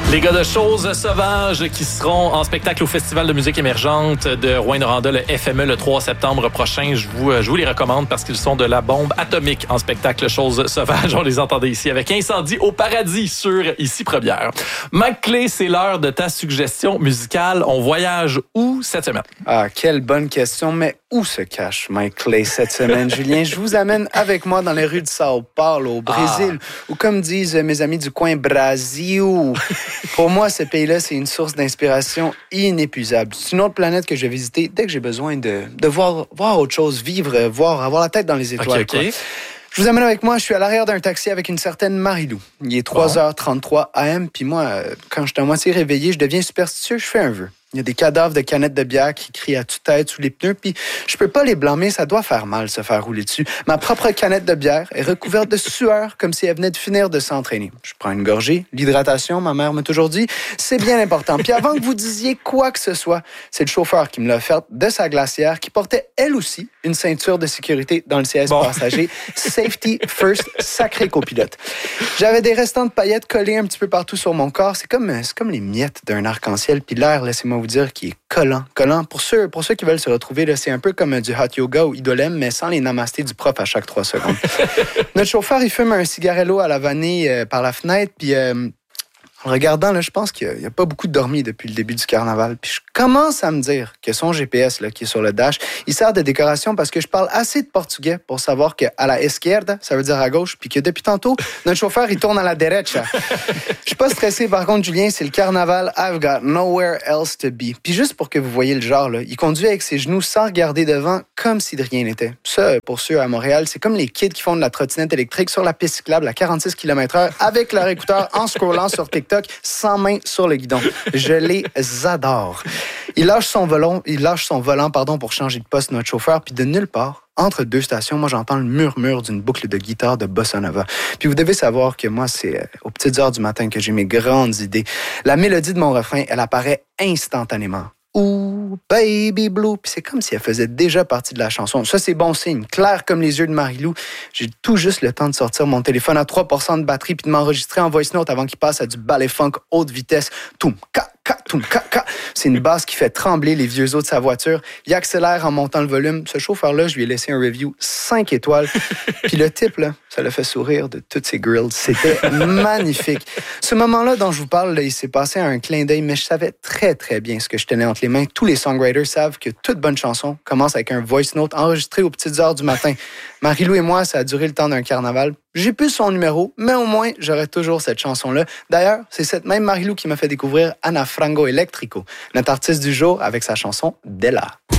Les gars de Choses Sauvages qui seront en spectacle au Festival de musique émergente de Rouyn-Noranda, le FME, le 3 septembre prochain. Je vous les recommande parce qu'ils sont de la bombe atomique en spectacle Choses Sauvages. On les entendait ici avec Incendie au paradis sur Ici Première. Mike Clay, c'est l'heure de ta suggestion musicale. On voyage où cette semaine? Ah, quelle bonne question, mais où se cache Mike Clay cette semaine, Julien? Je vous amène avec moi dans les rues de Sao Paulo, au Brésil, ou comme disent mes amis du coin, Brasil. Pour moi, ce pays-là, c'est une source d'inspiration inépuisable. C'est une autre planète que je vais visiter dès que j'ai besoin de voir autre chose, vivre, avoir la tête dans les étoiles. Okay. Je vous amène avec moi, je suis à l'arrière d'un taxi avec une certaine Marie-Lou. Il est 3h33 AM, puis moi, quand je suis à moitié réveillé, je deviens superstitieux, je fais un vœu. Il y a des cadavres de canettes de bière qui crient à tue-tête sous les pneus, puis je peux pas les blâmer, ça doit faire mal se faire rouler dessus. Ma propre canette de bière est recouverte de sueur comme si elle venait de finir de s'entraîner. Je prends une gorgée, l'hydratation, ma mère m'a toujours dit, c'est bien important. Puis avant que vous disiez quoi que ce soit, c'est le chauffeur qui me l'a offerte de sa glacière, qui portait elle aussi une ceinture de sécurité dans le siège passager. Safety first, sacré copilote. J'avais des restants de paillettes collés un petit peu partout sur mon corps. C'est comme les miettes d'un arc-en-ciel, puis l'air, laissez-moi vous dire, qui est collant. Pour ceux qui veulent se retrouver, là, c'est un peu comme du hot yoga ou idolem, mais sans les namastés du prof à chaque 3 secondes. Notre chauffeur, il fume un cigarello à la vanille par la fenêtre, puis en regardant, là, je pense qu'il n'y a pas beaucoup dormi depuis le début du carnaval. Puis je commence à me dire que son GPS là, qui est sur le dash, il sert de décoration parce que je parle assez de portugais pour savoir que à la izquierda, ça veut dire à gauche, puis que depuis tantôt, notre chauffeur, il tourne à la derecha. Je suis pas stressé, par contre, Julien, c'est le carnaval. I've got nowhere else to be. Puis juste pour que vous voyez le genre, là, il conduit avec ses genoux sans regarder devant, comme si de rien n'était. Ça, pour ceux à Montréal, c'est comme les kids qui font de la trottinette électrique sur la piste cyclable à 46 km/h avec leur écouteur en scrollant sur TikTok, sans main sur le guidon. Je les adore. Il lâche son volant pour changer de poste, notre chauffeur, puis de nulle part, entre 2 stations, moi, j'entends le murmure d'une boucle de guitare de bossa nova. Puis vous devez savoir que moi, c'est aux petites heures du matin que j'ai mes grandes idées. La mélodie de mon refrain, elle apparaît instantanément. Ooh, baby blue. Puis c'est comme si elle faisait déjà partie de la chanson. Ça, c'est bon signe. Clair comme les yeux de Marie-Lou. J'ai tout juste le temps de sortir mon téléphone à 3% de batterie puis de m'enregistrer en voice note avant qu'il passe à du ballet funk haute vitesse. Toum, ka, ka, toum, ka, ka. C'est une basse qui fait trembler les vieux os de sa voiture. Il accélère en montant le volume. Ce chauffeur-là, je lui ai laissé un review 5 étoiles. Puis le type, là, ça l'a fait sourire de toutes ses grilles. C'était magnifique. Ce moment-là dont je vous parle, là, il s'est passé à un clin d'œil, mais je savais très, très bien ce que je tenais entre les mains. Tous les songwriters savent que toute bonne chanson commence avec un voice note enregistré aux petites heures du matin. Marie-Lou et moi, ça a duré le temps d'un carnaval. J'ai plus son numéro, mais au moins, j'aurai toujours cette chanson-là. D'ailleurs, c'est cette même Marie-Lou qui m'a fait découvrir Ana Frango Eléctrico, notre artiste du jour avec sa chanson Della.